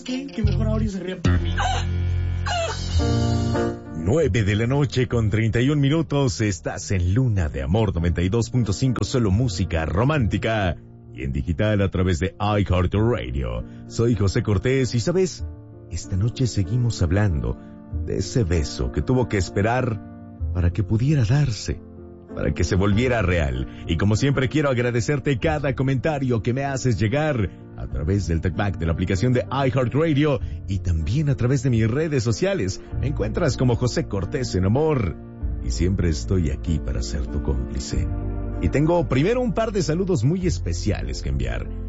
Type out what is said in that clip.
qué? Que mejor ahora se ría por mí. 9:31 p.m. Estás en Luna de Amor 92.5, solo música romántica. Y en digital a través de iHeartRadio. Soy José Cortés y, ¿sabes? Esta noche seguimos hablando de ese beso que tuvo que esperar para que pudiera darse, para que se volviera real. Y como siempre quiero agradecerte cada comentario que me haces llegar a través del TalkBack de la aplicación de iHeartRadio y también a través de mis redes sociales. Me encuentras como José Cortés en Amor y siempre estoy aquí para ser tu cómplice. Y tengo primero un par de saludos muy especiales que enviar.